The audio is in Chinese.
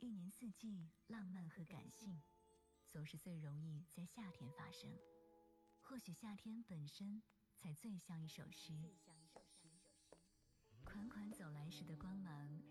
一年四季浪漫和感性，总是最容易在夏天发生。或许夏天本身才最像一首诗。款款走来时的光芒